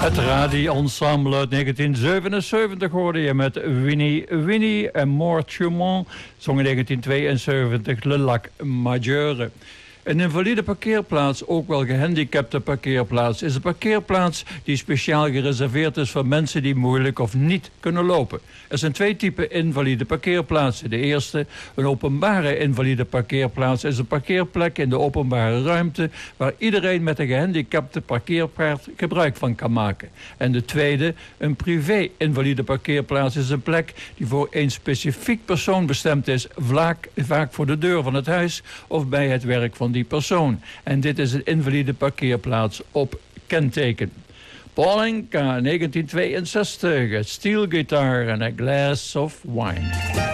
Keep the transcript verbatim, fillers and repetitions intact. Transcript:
Het Radio-ensemble uit negentien zevenenzeventig hoorde je met Winnie Winnie en Mortumont, zong in negentien tweeënzeventig Le Lac Majeur. Een invalide parkeerplaats, ook wel gehandicapte parkeerplaats, is een parkeerplaats die speciaal gereserveerd is voor mensen die moeilijk of niet kunnen lopen. Er zijn twee typen invalide parkeerplaatsen. De eerste, een openbare invalide parkeerplaats, is een parkeerplek in de openbare ruimte waar iedereen met een gehandicapte parkeerpaard gebruik van kan maken. En de tweede, een privé invalide parkeerplaats, is een plek die voor een specifiek persoon bestemd is, vaak, vaak voor de deur van het huis of bij het werk van die persoon. En dit is een invalide parkeerplaats op kenteken. Paul Anka, negentien tweeënzestig, Steel Guitar and a Glass of Wine.